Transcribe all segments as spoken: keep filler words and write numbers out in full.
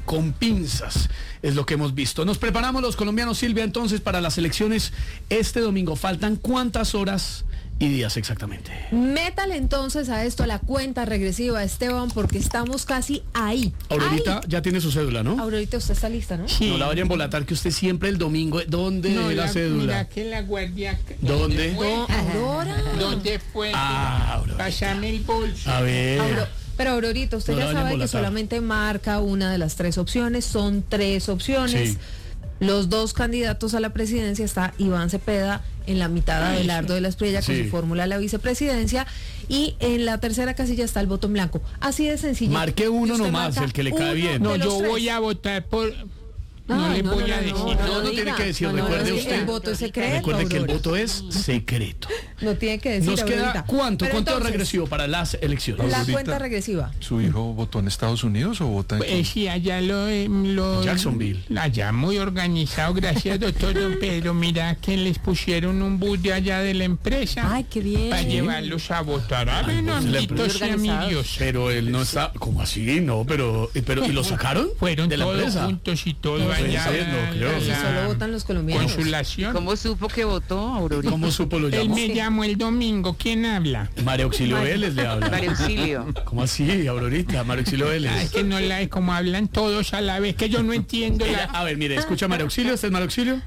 con pinzas, es lo que hemos visto. Nos preparamos los colombianos, Silvia, entonces para las elecciones este domingo. ¿Faltan cuántas horas y días exactamente? Métale entonces a esto la cuenta regresiva, Esteban, porque estamos casi ahí. Aurorita ahí. ya tiene su cédula, ¿no? Aurorita, usted está lista, ¿no? Sí. No la vaya a embolatar que usted siempre el domingo. ¿Dónde no, la, la cédula? Mira que la guardia. ¿Dónde? Fue? No, Aurora. ¿Dónde fue? Ah, Aurorita. Pásame el bolso. A ver. Auro, pero Aurorita, usted No ya sabe que solamente marca una de las tres opciones. Son tres opciones. Sí. Los dos candidatos a la presidencia está Iván Cepeda en la mitad, Abelardo de la Espriella con Sí. su fórmula a la vicepresidencia, y en la tercera casilla está el voto en blanco. Así de sencillo. Marque uno nomás, el que le cae bien. No, yo voy a votar por... No, no le voy a decir. No, no, no tiene que decir, recuerde usted. El voto es secreto. Recuerde que el Aurora. voto es secreto. No tiene que decir. Nos queda Aurorita. cuánto, Pero cuánto entonces, regresivo para las elecciones. La Aurorita, cuenta regresiva. ¿Su hijo votó en Estados Unidos o vota en Eh, sí, allá lo, eh, lo... Jacksonville. Allá muy organizado, gracias, doctor Don Pedro. Mira que les pusieron un bus de allá de la empresa. Ay, qué bien. Para llevarlos a votar. A ver, bus de la bendito empresa. sea mi Dios. Pero él no está, ¿cómo así? No, pero, pero ¿y lo sacaron? Fueron de la todos empresa. juntos y todo No, allá. sí, no creo. a Si la solo votan los colombianos. Consulación. ¿Cómo supo que votó, Aurorita? ¿Cómo supo lo Él llamó? me llamó el domingo. ¿Quién habla? María Auxilio Vélez le habla. María Auxilio. ¿Cómo así, Aurorita? María Auxilio Ay, Vélez. que no la como hablan todos a la vez, que yo no entiendo Ella- la... a ver, mire, escucha María Auxilio, ¿este es María Auxilio?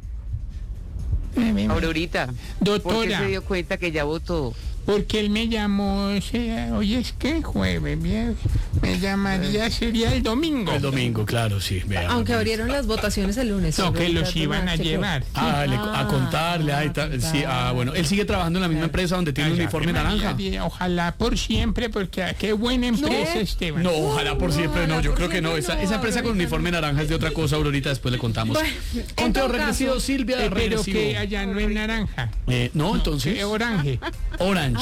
Aurorita, ¿por qué Doctora, se dio cuenta que ya votó? porque él me llamó, o sea, hoy es que jueves, bien, me llamaría, sería el domingo. El domingo, claro, sí. vea. Aunque abrieron las votaciones el lunes. No, que Aurorita, los iban a chequeo. llevar. Ah, le- a contarle, ay, ta- sí, ah, bueno, él sigue trabajando en la misma empresa donde tiene un Ay, uniforme Ave María, naranja. di- Ojalá por siempre, porque ah, qué buena empresa, Esteban. No, ojalá por siempre no, yo creo que no. Esa, esa empresa con uniforme naranja es de otra cosa, Aurorita, después le contamos. Bueno, en Conteo todo regresivo, caso, Silvia, Eh, pero regresivo. que allá no es naranja, Eh, no, entonces. es orange. Orange.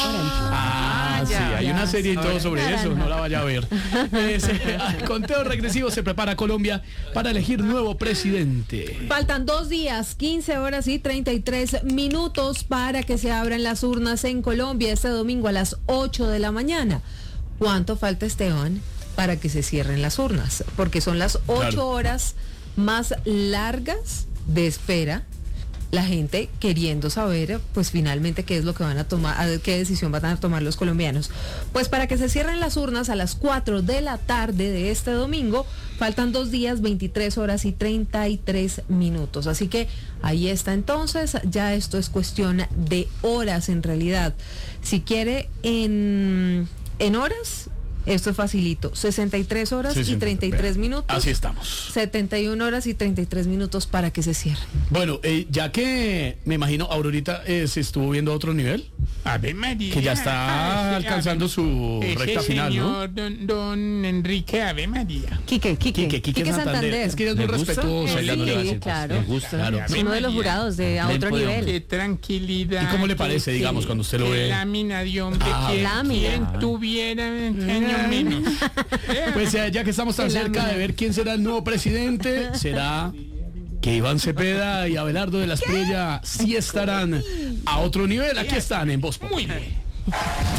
Ah, sí, ya, hay ya. una serie y todo sobre Naranja. eso, no la vaya a ver. Eh, se- al conteo regresivo se prepara Colombia para elegir nuevo presidente. Faltan dos días, quince horas y treinta y tres minutos para que se abran las urnas en Colombia este domingo a las ocho de la mañana. ¿Cuánto falta, Esteban, para que se cierren las urnas? Porque son las ocho Claro. horas más largas de espera. La gente queriendo saber, pues finalmente qué es lo que van a tomar, a- qué decisión van a tomar los colombianos. Pues para que se cierren las urnas a las cuatro de la tarde de este domingo, faltan dos días, veintitrés horas y treinta y tres minutos. Así que ahí está entonces, ya esto es cuestión de horas en realidad. Si quiere en, en horas, esto es facilito, sesenta y tres horas Sí, sí, y treinta y tres vea. minutos. Así estamos. setenta y una horas y treinta y tres minutos para que se cierre. Bueno, eh, ya que me imagino Aurorita eh, se estuvo viendo a otro nivel, Ave María. que ya está Ah, ese alcanzando Ave- su ese recta final, ¿no? señor, don, don Enrique Ave María. Quique, Quique, Quique, Quique Quique Santander. Santander. Es que ella es muy ¿Le gusta? respetuosa, Sí, ella no le va a decir, claro. pues, Me gusta. Claro. Ave Es uno de los María. jurados de a otro Tempo de nivel. Qué tranquilidad. ¿Y cómo le parece, qué- digamos, cuando usted lo qué ve? lámina de hombre. Ah, ¿Quién, lámina. quién tuviera veinte años menos? Pues eh, ya que estamos tan El cerca lámina. de ver quién será el nuevo presidente, será que Iván Cepeda y Abelardo de la Espriella sí estarán a otro nivel. Aquí están en Voz Populi. Muy bien.